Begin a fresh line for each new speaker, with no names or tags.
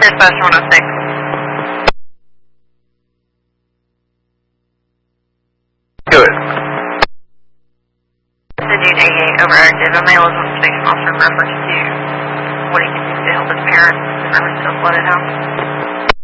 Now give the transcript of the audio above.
Dispatch 106.
Do it.
The dude 88 overactive. A male is on the station officer in reference to what he can do to help his parents in reference to a flooded house.